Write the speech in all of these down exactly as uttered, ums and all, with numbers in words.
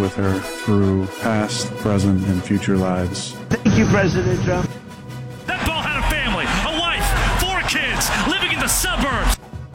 with her through past, present, and future lives. Thank you, President Trump. That ball had a family, a wife, four kids, living in the suburbs.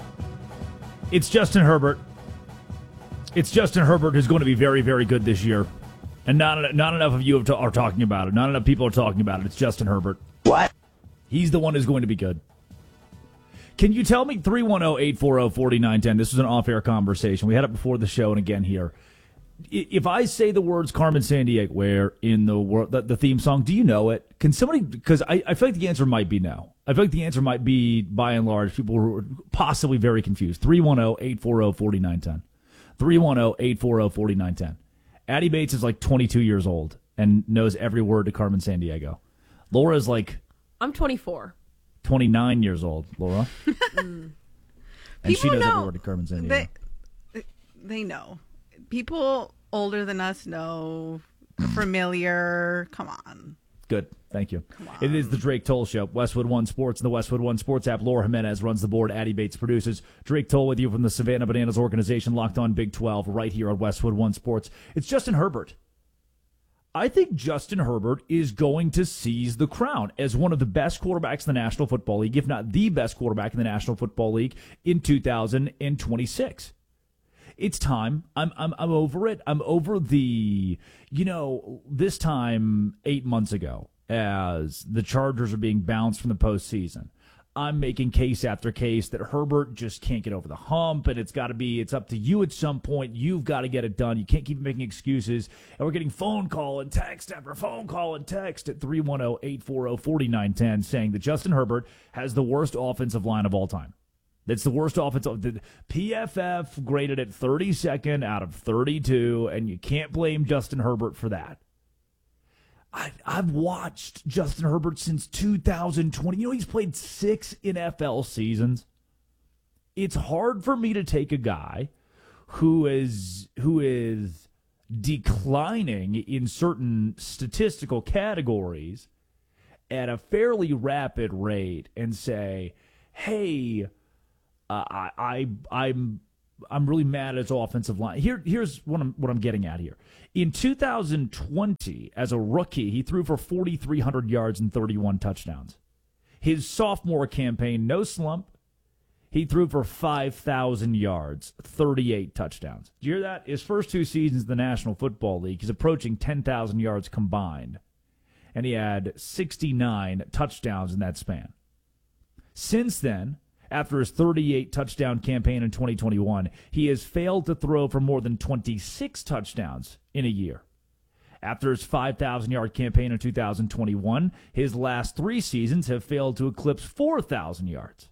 It's Justin Herbert. It's Justin Herbert who's going to be very, very good this year. And not, not enough of you are talking about it. Not enough people are talking about it. It's Justin Herbert. What? He's the one who's going to be good. Can you tell me three one zero, eight four zero, four nine one zero? This was an off-air conversation. We had it before the show and again here. If I say the words Carmen Sandiego, where in the world, the, the theme song, do you know it? Can somebody, because I, I feel like the answer might be no. I feel like the answer might be, by and large, people who are possibly very confused. three one zero, eight four zero, four nine one zero. three one zero, eight four zero, four nine one zero. Addie Bates is like twenty-two years old and knows every word to Carmen Sandiego. Laura is like... I'm twenty-four. twenty-nine years old, Laura. mm. And People she knows know, every word to Carmen Sandiego. They, they know. People older than us know. Familiar. Come on. Good. Thank you. It is the Drake Toll Show. Westwood One Sports and the Westwood One Sports app. Laura Jimenez runs the board. Addie Bates produces. Drake Toll with you from the Savannah Bananas organization, Locked On Big twelve, right here on Westwood One Sports. It's Justin Herbert. I think Justin Herbert is going to seize the crown as one of the best quarterbacks in the National Football League, if not the best quarterback in the National Football League in two thousand twenty-six. It's time. I'm I'm I'm over it. I'm over the, you know, this time eight months ago, as the Chargers are being bounced from the postseason, I'm making case after case that Herbert just can't get over the hump, and it's got to be, it's up to you at some point. You've got to get it done. You can't keep making excuses. And we're getting phone call and text after phone call and text at three one zero, eight four zero, four nine one zero saying that Justin Herbert has the worst offensive line of all time. That's the worst offensive. The P F F graded it thirty-second out of thirty-two, and you can't blame Justin Herbert for that. I, I've watched Justin Herbert since two thousand twenty. You know, he's played six N F L seasons. It's hard for me to take a guy who is who is declining in certain statistical categories at a fairly rapid rate and say, hey, Uh, I, I, I'm, I'm really mad at his offensive line. Here, here's what I'm, what I'm getting at here. In two thousand twenty, as a rookie, he threw for forty-three hundred yards and thirty-one touchdowns. His sophomore campaign, no slump, he threw for five thousand yards, thirty-eight touchdowns. Did you hear that? His first two seasons in the National Football League, he's approaching ten thousand yards combined, and he had sixty-nine touchdowns in that span. Since then, after his thirty-eight touchdown campaign in twenty twenty-one, he has failed to throw for more than twenty-six touchdowns in a year. After his five thousand yard campaign in two thousand twenty-one, his last three seasons have failed to eclipse four thousand yards.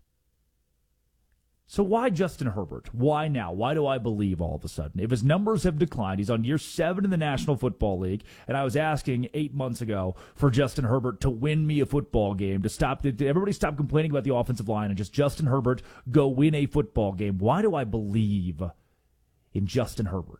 So why Justin Herbert? Why now? Why do I believe all of a sudden? If his numbers have declined, he's on year seven in the National Football League, and I was asking eight months ago for Justin Herbert to win me a football game, to stop, to everybody stop complaining about the offensive line and just Justin Herbert go win a football game. Why do I believe in Justin Herbert?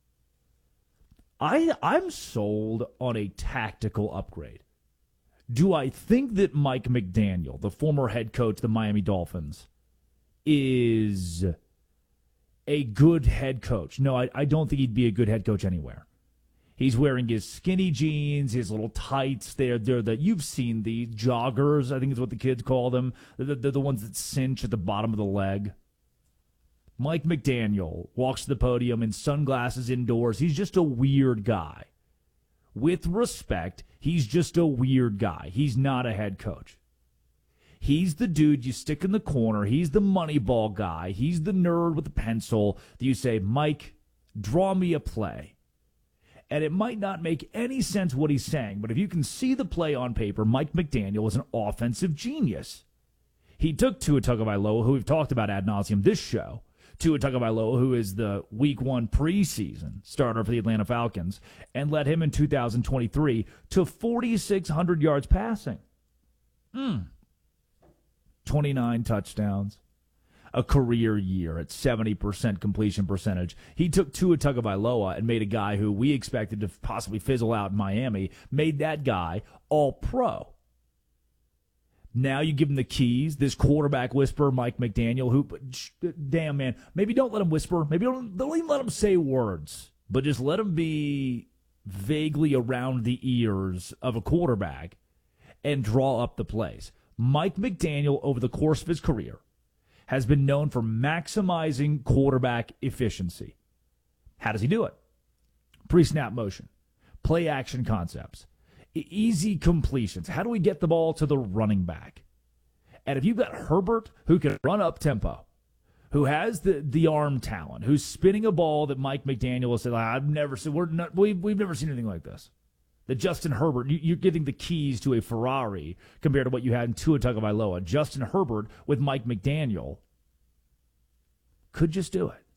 I, I'm sold on a tactical upgrade. Do I think that Mike McDaniel, the former head coach of the Miami Dolphins, is a good head coach? No, I, I don't think he'd be a good head coach anywhere. He's wearing his skinny jeans, his little tights. They're, they're the, you've seen the joggers, I think is what the kids call them. They're, they're the ones that cinch at the bottom of the leg. Mike McDaniel walks to the podium in sunglasses indoors. He's just a weird guy. With respect, he's just a weird guy. He's not a head coach. He's the dude you stick in the corner. He's the Moneyball guy. He's the nerd with the pencil that you say, Mike, draw me a play. And it might not make any sense what he's saying, but if you can see the play on paper, Mike McDaniel is an offensive genius. He took Tua Tagovailoa, who we've talked about ad nauseum this show, Tua Tagovailoa, who is the week one preseason starter for the Atlanta Falcons, and led him in two thousand twenty-three to forty-six hundred yards passing. Hmm. twenty-nine touchdowns, a career year at seventy percent completion percentage. He took Tua Tagovailoa and made a guy who we expected to possibly fizzle out in Miami, made that guy all pro. Now you give him the keys, this quarterback whisperer, Mike McDaniel, who, damn, man, maybe don't let him whisper. Maybe don't, don't even let him say words. but just let him be vaguely around the ears of a quarterback and draw up the plays. Mike McDaniel, over the course of his career, has been known for maximizing quarterback efficiency. How does he do it? Pre-snap motion, play action concepts, e- easy completions. How do we get the ball to the running back? And if you've got Herbert, who can run up tempo, who has the, the arm talent, who's spinning a ball that Mike McDaniel has said, I've never seen, we're not, we've, we've never seen anything like this. That Justin Herbert, you, you're giving the keys to a Ferrari compared to what you had in Tua Tagovailoa. Justin Herbert with Mike McDaniel could just do it.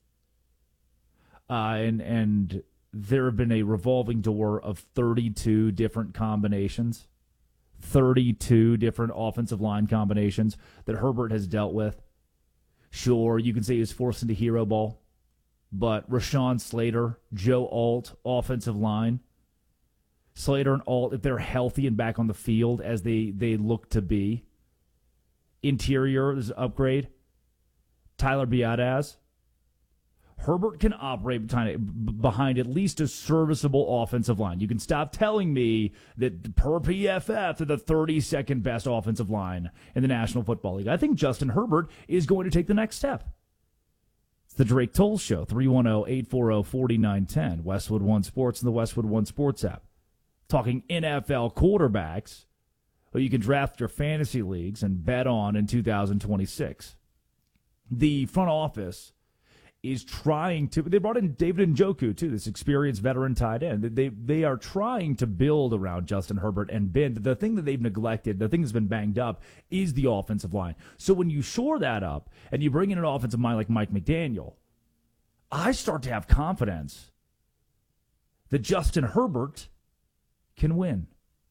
Uh, and and there have been a revolving door of thirty-two different combinations, thirty-two different offensive line combinations that Herbert has dealt with. Sure, you can say he was forced into hero ball, but Rashawn Slater, Joe Alt, offensive line. Slater and Alt, if they're healthy and back on the field as they, they look to be. Interior is an upgrade. Tyler Biadasz. Herbert can operate behind at least a serviceable offensive line. You can stop telling me that per P F F, they're the thirty-second best offensive line in the National Football League. I think Justin Herbert is going to take the next step. It's the Drake Toll Show, three one zero, eight four zero, four nine one zero, Westwood One Sports and the Westwood One Sports app. Talking N F L quarterbacks who you can draft your fantasy leagues and bet on in two thousand twenty-six. The front office is trying to, they brought in David Njoku too, this experienced veteran tight end. They they are trying to build around Justin Herbert and Ben. The thing that they've neglected, the thing that's been banged up, is the offensive line. So when you shore that up and you bring in an offensive mind like Mike McDaniel, I start to have confidence that Justin Herbert can win.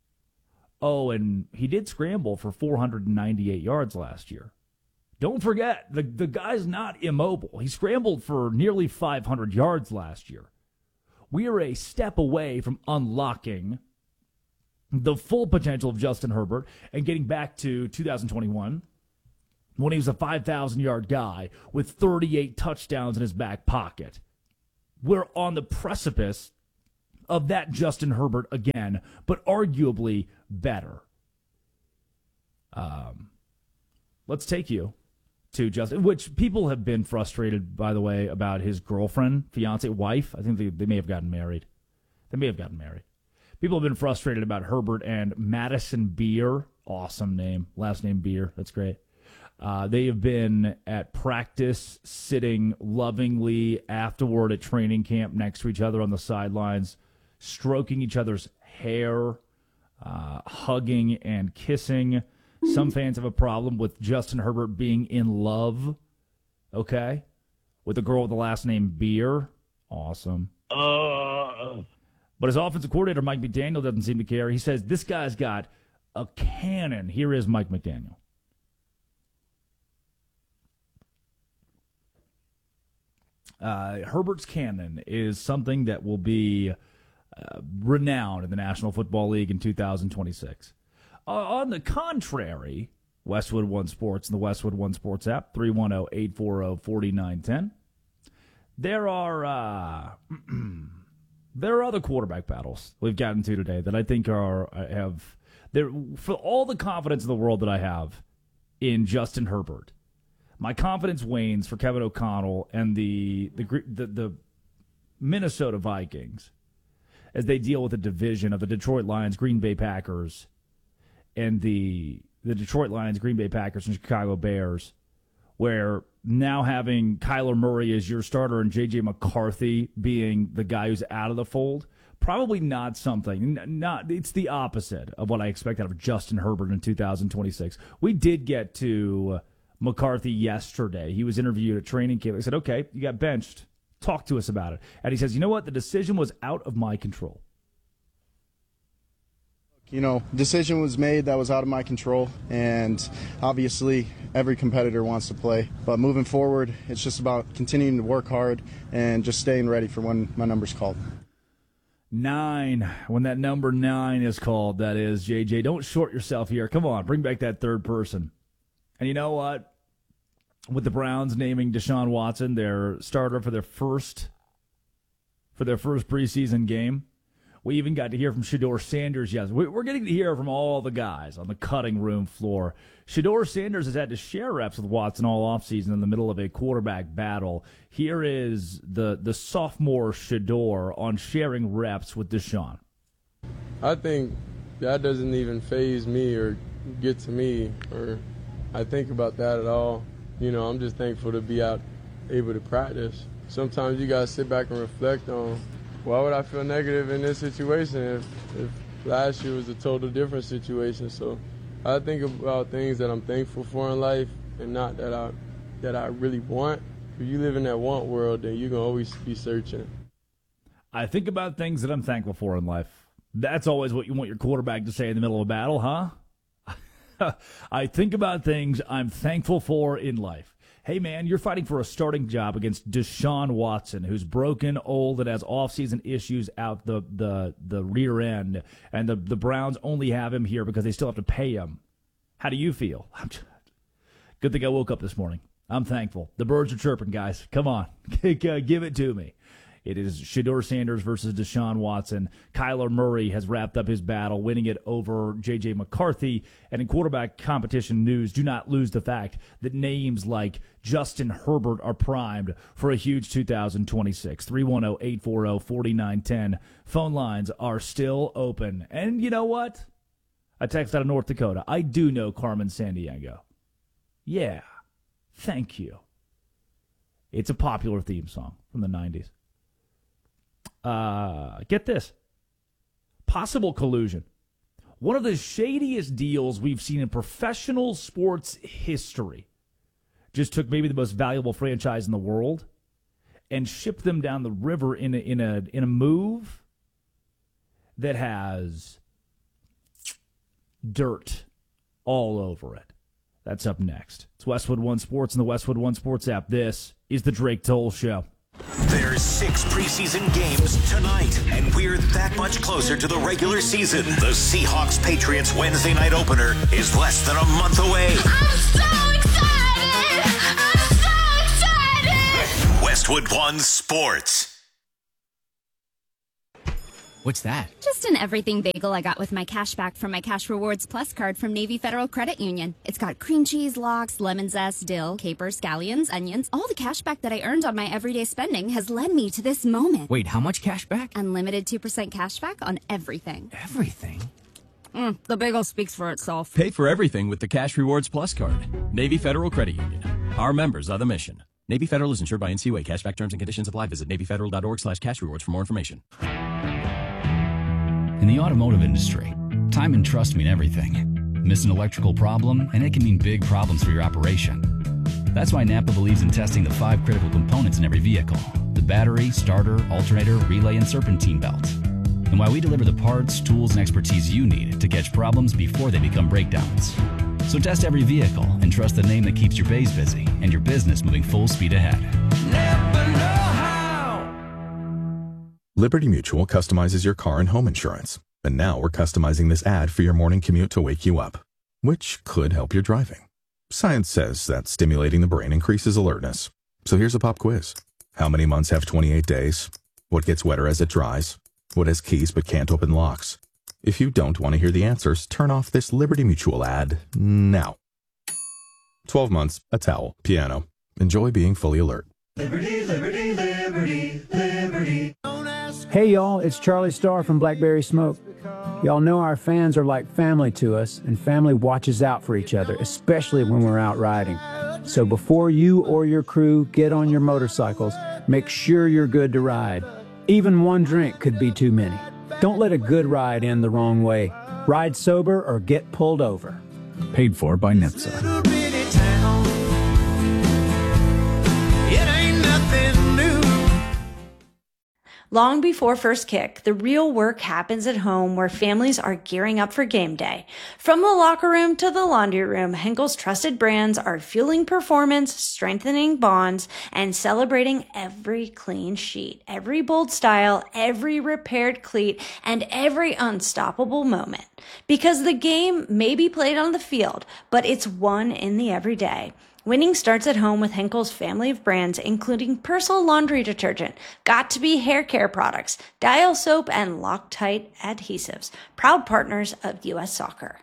Oh, and he did scramble for four hundred ninety-eight yards last year. Don't forget, the, the guy's not immobile. He scrambled for nearly five hundred yards last year. We are a step away from unlocking the full potential of Justin Herbert and getting back to two thousand twenty-one when he was a five thousand yard guy with thirty-eight touchdowns in his back pocket. We're on the precipice of that Justin Herbert again, but arguably better. Um, let's take you to Justin, which people have been frustrated, by the way, about his girlfriend, fiance, wife. I think they, they may have gotten married. They may have gotten married. People have been frustrated about Herbert and Madison Beer. Awesome name. Last name Beer. That's great. Uh, they have been at practice, sitting lovingly afterward at training camp next to each other on the sidelines, stroking each other's hair, uh, hugging and kissing. Some fans have a problem with Justin Herbert being in love, okay, with a girl with the last name Beer. Awesome. Uh. But his offensive coordinator, Mike McDaniel, doesn't seem to care. He says, this guy's got a cannon. Here is Mike McDaniel. Uh, Herbert's cannon is something that will be uh, renowned in the National Football League in two thousand twenty-six. Uh, on the contrary, Westwood One Sports and the Westwood One Sports app, three one zero, eight four zero, four nine one zero. There are uh, there are other quarterback battles we've gotten to today that I think are have there for all the confidence in the world that I have in Justin Herbert. My confidence wanes for Kevin O'Connell and the the the, the Minnesota Vikings as they deal with the division of the Detroit Lions, Green Bay Packers, and the the Detroit Lions, Green Bay Packers, and Chicago Bears, where now having Kyler Murray as your starter and J J McCarthy being the guy who's out of the fold, probably not something. Not it's the opposite of what I expect out of Justin Herbert in two thousand twenty-six. We did get to McCarthy yesterday. He was interviewed at training camp. They said, okay, you got benched. Talk to us about it. And he says, you know what? The decision was out of my control. You know, decision was made that was out of my control, and obviously every competitor wants to play. But moving forward, it's just about continuing to work hard and just staying ready for when my number's called. Nine. When that number nine is called, that is, J J. Don't short yourself here. Come on, bring back that third person. And you know what? With the Browns naming Deshaun Watson their starter for their first for their first preseason game. We even got to hear from Shedeur Sanders. Yes, we're getting to hear from all the guys on the cutting room floor. Shedeur Sanders has had to share reps with Watson all offseason in the middle of a quarterback battle. Here is the, the sophomore Shedeur on sharing reps with Deshaun. I think that doesn't even faze me or get to me, or I think about that at all. You know, I'm just thankful to be out able to practice. Sometimes you got to sit back and reflect on, why would I feel negative in this situation if, if last year was a total different situation? So I think about things that I'm thankful for in life and not that I that I really want. If you live in that want world, then you're going to always be searching. I think about things that I'm thankful for in life. That's always what you want your quarterback to say in the middle of a battle, huh? I think about things I'm thankful for in life. Hey, man, you're fighting for a starting job against Deshaun Watson, who's broken, old, and has offseason issues out the, the, the rear end, and the, the Browns only have him here because they still have to pay him. How do you feel? Good thing I woke up this morning. I'm thankful. The birds are chirping, guys. Come on. Give it to me. It is Shedeur Sanders versus Deshaun Watson. Kyler Murray has wrapped up his battle, winning it over J J. McCarthy. And in quarterback competition news, do not lose the fact that names like Justin Herbert are primed for a huge two thousand twenty-six. three one zero, eight four zero, four nine one zero. Phone lines are still open. And you know what? A text out of North Dakota. I do know Carmen Sandiego. Yeah. Thank you. It's a popular theme song from the nineties. Uh, get this. Possible collusion. One of the shadiest deals we've seen in professional sports history. Just took maybe the most valuable franchise in the world and shipped them down the river in a, in a, in a move that has dirt all over it. That's up next. It's Westwood One Sports and the Westwood One Sports app. This is the Drake Toll Show. There's six preseason games tonight, and we're that much closer to the regular season. The Seahawks-Patriots Wednesday night opener is less than a month away. I'm so excited! I'm so excited! Westwood One Sports. What's that? Just an everything bagel I got with my cash back from my Cash Rewards Plus card from Navy Federal Credit Union. It's got cream cheese, lox, lemon zest, dill, capers, scallions, onions. All the cash back that I earned on my everyday spending has led me to this moment. Wait, how much cash back? Unlimited two percent cash back on everything. Everything? Mm, the bagel speaks for itself. Pay for everything with the Cash Rewards Plus card. Navy Federal Credit Union. Our members are the mission. Navy Federal is insured by N C U A. Cashback terms and conditions apply. Visit NavyFederal.org slash cash rewards for more information. In the automotive industry, time and trust mean everything. Miss an electrical problem, and it can mean big problems for your operation. That's why Napa believes in testing the five critical components in every vehicle: the battery, starter, alternator, relay, and serpentine belt. And why we deliver the parts, tools, and expertise you need to catch problems before they become breakdowns. So test every vehicle and trust the name that keeps your bays busy and your business moving full speed ahead. Napa know-how. Liberty Mutual customizes your car and home insurance. And now we're customizing this ad for your morning commute to wake you up, which could help your driving. Science says that stimulating the brain increases alertness. So here's a pop quiz. How many months have twenty-eight days? What gets wetter as it dries? What has keys but can't open locks? If you don't want to hear the answers, turn off this Liberty Mutual ad now. twelve months, a towel, piano. Enjoy being fully alert. Liberty, liberty, liberty, liberty. Hey y'all, it's Charlie Starr from Blackberry Smoke. Y'all know our fans are like family to us, and family watches out for each other, especially when we're out riding. So before you or your crew get on your motorcycles, make sure you're good to ride. Even one drink could be too many. Don't let a good ride end the wrong way. Ride sober or get pulled over. Paid for by N H T S A. Long before first kick, the real work happens at home where families are gearing up for game day. From the locker room to the laundry room, Henkel's trusted brands are fueling performance, strengthening bonds, and celebrating every clean sheet, every bold style, every repaired cleat, and every unstoppable moment. Because the game may be played on the field, but it's won in the everyday. Winning starts at home with Henkel's family of brands, including Persil laundry detergent, Got2b hair care products, Dial soap, and Loctite adhesives. Proud partners of U S Soccer.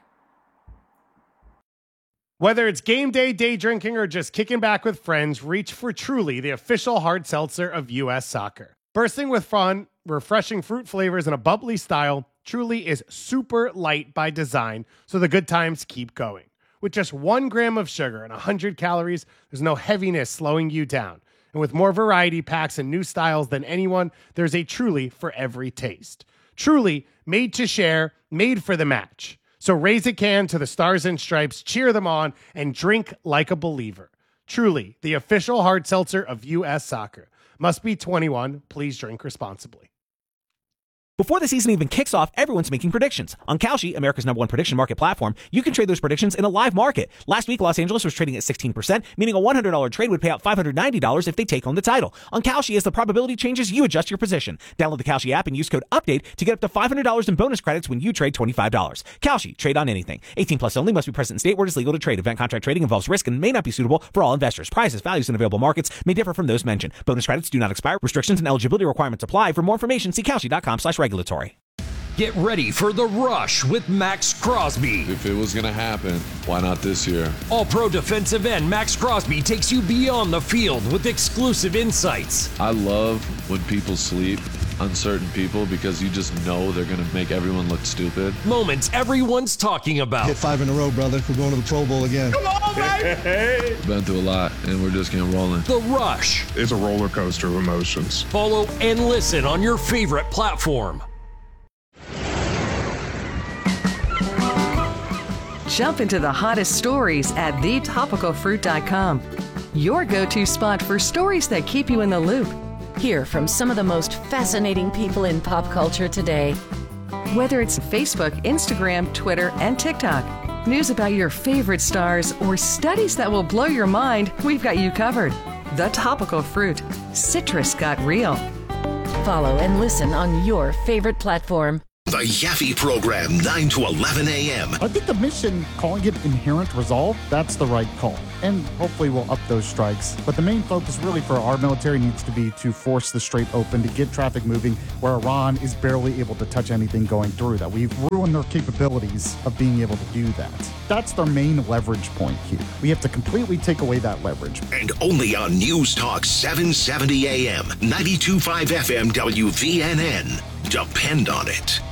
Whether it's game day, day drinking, or just kicking back with friends, reach for Truly, the official hard seltzer of U S Soccer. Bursting with fun, refreshing fruit flavors, and a bubbly style, Truly is super light by design, so the good times keep going. With just one gram of sugar and one hundred calories, there's no heaviness slowing you down. And with more variety packs and new styles than anyone, there's a Truly for every taste. Truly, made to share, made for the match. So raise a can to the Stars and Stripes, cheer them on, and drink like a believer. Truly, the official hard seltzer of U S Soccer. Must be twenty-one. Please drink responsibly. Before the season even kicks off, everyone's making predictions. On Kalshi, America's number one prediction market platform, you can trade those predictions in a live market. Last week, Los Angeles was trading at sixteen percent, meaning a one hundred dollars trade would pay out five hundred ninety dollars if they take home the title. On Kalshi, as the probability changes, you adjust your position. Download the Kalshi app and use code UPDATE to get up to five hundred dollars in bonus credits when you trade twenty-five dollars. Kalshi, trade on anything. eighteen plus only, must be present in state where it is legal to trade. Event contract trading involves risk and may not be suitable for all investors. Prices, values, and available markets may differ from those mentioned. Bonus credits do not expire. Restrictions and eligibility requirements apply. For more information, see Kalshi.com slash regulatory. Get ready for The Rush with Max Crosby. If it was going to happen, why not this year? All-Pro defensive end Max Crosby takes you beyond the field with exclusive insights. I love when people sleep on certain people because you just know they're going to make everyone look stupid. Moments everyone's talking about. Hit five in a row, brother. We're going to the Pro Bowl again. Come on, baby! Been through a lot, and we're just getting rolling. The Rush. It's a roller coaster of emotions. Follow and listen on your favorite platform. Jump into the hottest stories at the topical fruit dot com. Your go-to spot for stories that keep you in the loop. Hear from some of the most fascinating people in pop culture today. Whether it's Facebook, Instagram, Twitter, and TikTok, news about your favorite stars, or studies that will blow your mind, we've got you covered. The Topical Fruit. Citrus got real. Follow and listen on your favorite platform. The Yaffe Program, nine to eleven a.m. I think the mission, calling it Inherent Resolve, that's the right call. And hopefully we'll up those strikes. But the main focus really for our military needs to be to force the Strait open, to get traffic moving where Iran is barely able to touch anything going through that. We've ruined their capabilities of being able to do that. That's their main leverage point here. We have to completely take away that leverage. And only on News Talk seven seventy a.m., ninety-two point five F M W V N N. Depend on it.